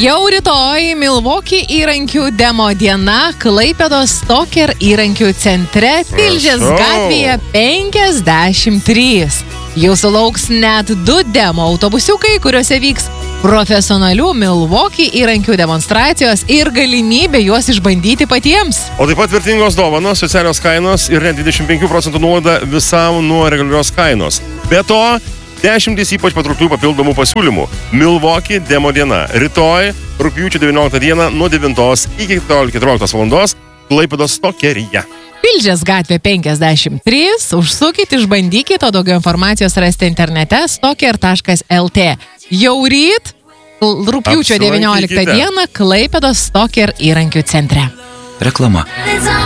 Jau rytoj Milwaukee įrankių demo diena Klaipėdos Stoker įrankių centre Tilžės gatvėje 53. Jūsų lauks net 2 demo autobusiukai, kuriuose vyks profesionalių Milwaukee įrankių demonstracijos ir galimybė juos išbandyti patiems. O taip pat vertingos dovanos, socialios kainos ir net 25% nuolaida visam nuo reguliarios kainos. Be to, 10 ypač patrauklių papildomų pasiūlymų. Milwaukee demo diena. Rytoj, rugpjūčio 19 dieną, nuo 9 iki 14 valandos, Klaipėdos Stokeryje. Tilžės gatvė 53. Užsukit, išbandykit, o daugiau informacijos rasite internete stoker.lt. Jau ryt, rugpjūčio 19 dieną, Klaipėdos Stoker įrankių centre. Reklama.